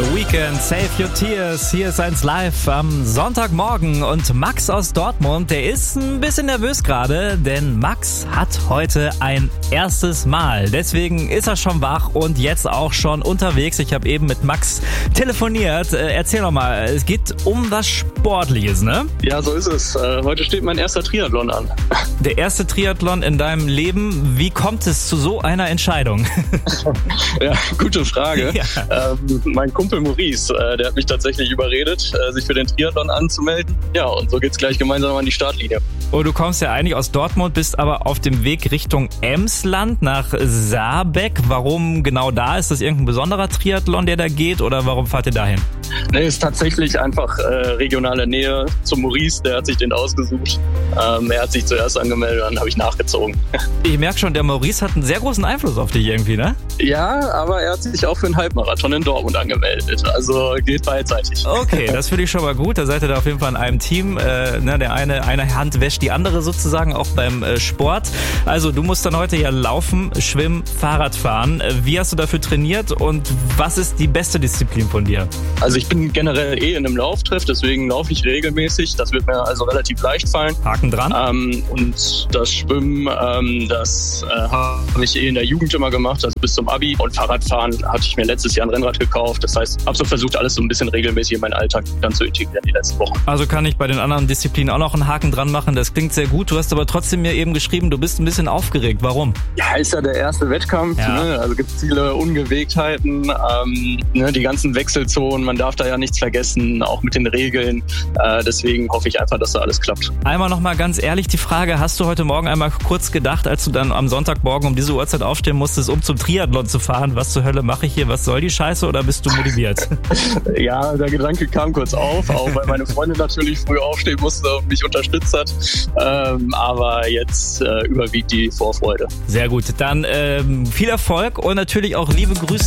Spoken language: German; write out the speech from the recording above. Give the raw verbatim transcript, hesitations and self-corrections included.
The Weeknd, Save Your Tears, hier ist eins live am Sonntagmorgen und Max aus Dortmund, der ist ein bisschen nervös gerade, denn Max hat heute ein erstes Mal. Deswegen ist er schon wach und jetzt auch schon unterwegs. Ich habe eben mit Max telefoniert. Äh, erzähl doch mal, es geht um was Sportliches, ne? Ja, so ist es. Äh, heute steht mein erster Triathlon an. Der erste Triathlon in deinem Leben. Wie kommt es zu so einer Entscheidung? Ja, gute Frage. Ja. Ähm, mein Kumpel Maurice, äh, der hat mich tatsächlich überredet, äh, sich für den Triathlon anzumelden. Ja, und so geht's gleich gemeinsam an die Startlinie. Oh, du kommst ja eigentlich aus Dortmund, bist aber auf dem Weg Richtung Emsland nach Saarbeck. Warum genau da? Ist das irgendein besonderer Triathlon, der da geht, oder warum fahrt ihr dahin? Nee, ist tatsächlich einfach äh, regionale Nähe zum Maurice, der hat sich den ausgesucht. Ähm, er hat sich zuerst angemeldet, dann habe ich nachgezogen. Ich merke schon, der Maurice hat einen sehr großen Einfluss auf dich irgendwie, ne? Ja, aber er hat sich auch für einen Halbmarathon in Dortmund angemeldet. Also geht beidseitig. Okay, das finde ich schon mal gut. Da seid ihr da auf jeden Fall in einem Team. Äh, ne, der eine, eine Hand wäscht die andere sozusagen, auch beim äh, Sport. Also du musst dann heute ja laufen, schwimmen, Fahrrad fahren. Wie hast du dafür trainiert und was ist die beste Disziplin von dir? Also ich bin generell eh in einem Lauftreff, deswegen laufe ich regelmäßig. Das wird mir also relativ leicht fallen. Haken dran. Ähm, und das Schwimmen, ähm, das äh, habe ich eh in der Jugend immer gemacht, also bis zum Abi. Und Fahrradfahren hatte ich mir letztes Jahr ein Rennrad gekauft. Das heißt, habe so versucht, alles so ein bisschen regelmäßig in meinen Alltag dann zu integrieren die letzten Wochen. Also kann ich bei den anderen Disziplinen auch noch einen Haken dran machen. Das klingt sehr gut. Du hast aber trotzdem mir eben geschrieben, du bist ein bisschen aufgeregt. Warum? Ja, ist ja der erste Wettkampf. Ja. Ne? Also gibt es viele Ungewegtheiten, ähm, ne? Die ganzen Wechselzonen. Man darf da ja nichts vergessen, auch mit den Regeln. Äh, deswegen hoffe ich einfach, dass da alles klappt. Einmal noch mal ganz ehrlich die Frage, hast du heute Morgen einmal kurz gedacht, als du dann am Sonntagmorgen um diese Uhrzeit aufstehen musstest, um zum Triathlon zu fahren, was zur Hölle mache ich hier, was soll die Scheiße, oder bist du motiviert? Ja, der Gedanke kam kurz auf, auch weil meine Freundin natürlich früh aufstehen musste und mich unterstützt hat. Ähm, aber jetzt äh, überwiegt die Vorfreude. Sehr gut, dann ähm, viel Erfolg und natürlich auch liebe Grüße